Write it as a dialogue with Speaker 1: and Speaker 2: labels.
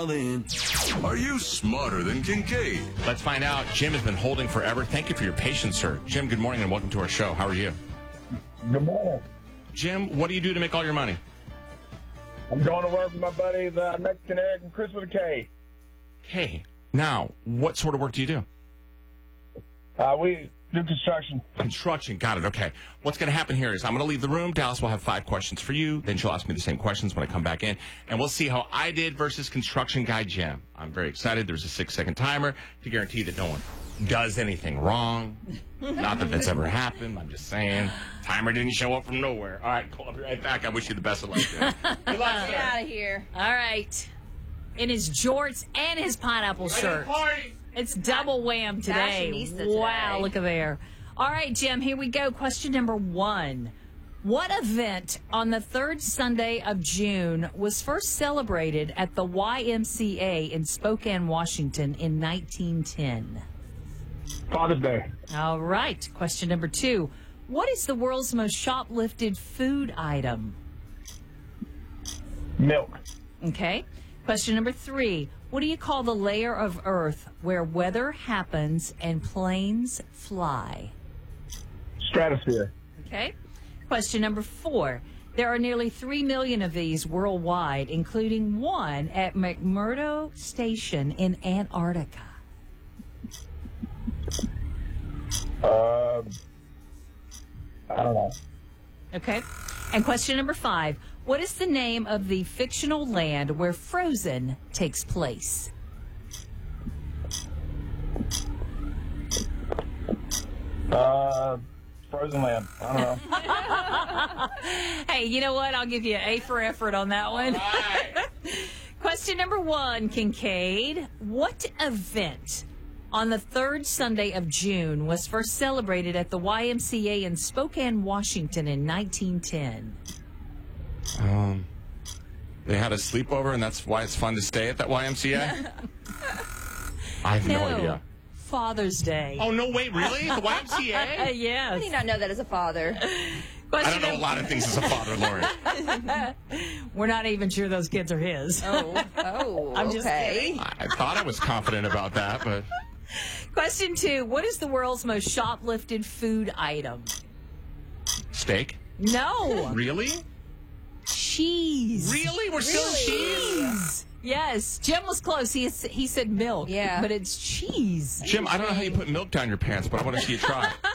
Speaker 1: all in. Are you smarter than Kincaid?
Speaker 2: Let's find out. Jim has been holding forever. Thank you for your patience, sir. Jim, good morning and welcome to our show. How are you?
Speaker 3: Good morning.
Speaker 2: Jim, what do you do to make all your money?
Speaker 3: I'm going to work with my buddy, the Mexican Eric and Chris with a K.
Speaker 2: Hey, now, what sort of work do you do?
Speaker 3: We do construction.
Speaker 2: Construction. Got it. Okay. What's going to happen here is I'm going to leave the room. Dallas will have 5 questions for you. Then she'll ask me the same questions when I come back in. And we'll see how I did versus construction guy Jim. I'm very excited. There's a 6-second timer to guarantee that no one does anything wrong. Not that that's ever happened. I'm just saying. Timer didn't show up from nowhere. All right. I'll be right back. I wish you the best of luck, Jim. Good luck,
Speaker 4: Get out of here.
Speaker 5: All right. In his jorts and his pineapple shirt. It's double wham today.
Speaker 4: Fashionista
Speaker 5: Wow,
Speaker 4: today.
Speaker 5: look at there. All right, Jim, here we go. Question number 1. What event on the 3rd Sunday of June was first celebrated at the YMCA in Spokane, Washington in 1910?
Speaker 3: Father's Day.
Speaker 5: All right. Question number 2. What is the world's most shoplifted food item?
Speaker 3: Milk.
Speaker 5: Okay. Question number 3. What do you call the layer of Earth where weather happens and planes fly?
Speaker 3: Stratosphere.
Speaker 5: Okay. Question number 4. There are nearly 3 million of these worldwide, including one at McMurdo Station in Antarctica.
Speaker 3: I don't know.
Speaker 5: Okay. And question number 5. What is the name of the fictional land where Frozen takes place?
Speaker 3: Frozen Land. I don't know.
Speaker 5: Hey, you know what? I'll give you an A for effort on that one.
Speaker 2: Right.
Speaker 5: Question number 1, Kincaid. What event on the 3rd Sunday of June was first celebrated at the YMCA in Spokane, Washington in 1910?
Speaker 2: They had a sleepover, and that's why it's fun to stay at that YMCA? I have no idea.
Speaker 5: Father's Day.
Speaker 2: Oh, no, wait, really? The YMCA?
Speaker 4: How do
Speaker 5: Yes.
Speaker 4: you not know that as a father?
Speaker 2: I don't know a lot of things as a father, Lori.
Speaker 5: We're not even sure those kids are his.
Speaker 4: Oh,
Speaker 5: I'm just kidding.
Speaker 2: I thought I was confident about that, but...
Speaker 5: Question 2. What is the world's most shoplifted food item?
Speaker 2: Steak?
Speaker 5: No.
Speaker 2: Really?
Speaker 5: Cheese.
Speaker 2: Really? We're still cheese?
Speaker 5: Yes. Jim was close. He said milk.
Speaker 4: Yeah.
Speaker 5: But it's cheese.
Speaker 2: Jim, I don't know how you put milk down your pants, but I want to see you try.